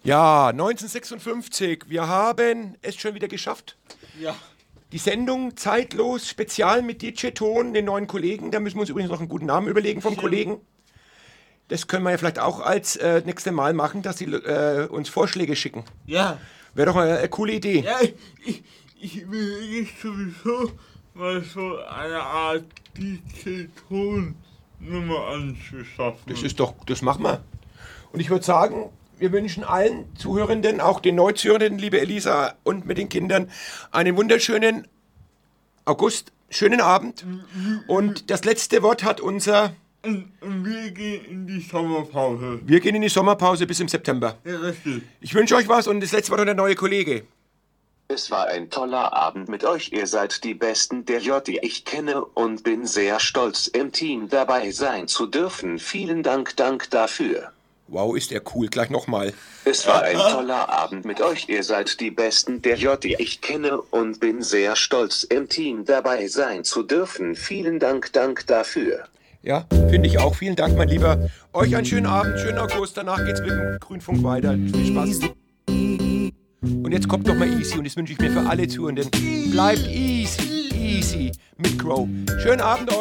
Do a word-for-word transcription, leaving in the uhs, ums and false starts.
Ja, neunzehnhundertsechsundfünfzig. Wir haben es schon wieder geschafft. Ja. Die Sendung Zeitlos, Spezial mit D J Ton, den neuen Kollegen. Da müssen wir uns übrigens noch einen guten Namen überlegen vom Stimmt. Kollegen. Das können wir ja vielleicht auch als äh, nächste Mal machen, dass sie äh, uns Vorschläge schicken. Ja. Wäre doch eine, eine coole Idee. Ja, ich, ich will nicht sowieso mal so eine Art D J Ton-Nummer anzuschaffen. Das ist doch, das machen wir. Und ich würde sagen, wir wünschen allen Zuhörenden, auch den Neuzuhörenden, liebe Elisa, und mit den Kindern, einen wunderschönen August, schönen Abend. Und das letzte Wort hat unser... Und, und wir gehen in die Sommerpause. Wir gehen in die Sommerpause bis im September. Ja, richtig. Ich wünsche euch was und das letzte Wort hat der neue Kollege. Es war ein toller Abend mit euch. Ihr seid die Besten der J, die ich kenne, und bin sehr stolz, im Team dabei sein zu dürfen. Vielen Dank, Dank dafür. Wow, ist der cool. Gleich nochmal. Es war ein toller Abend mit euch. Ihr seid die Besten der J, die ich kenne, und bin sehr stolz, im Team dabei sein zu dürfen. Vielen Dank, Dank dafür. Ja, finde ich auch. Vielen Dank, mein Lieber. Euch einen schönen Abend, schönen August. Danach geht's mit dem Grünfunk weiter. Viel Spaß. Und jetzt kommt nochmal Easy und das wünsche ich mir für alle Zuhörenden. Bleibt easy, easy mit Crow. Schönen Abend euch.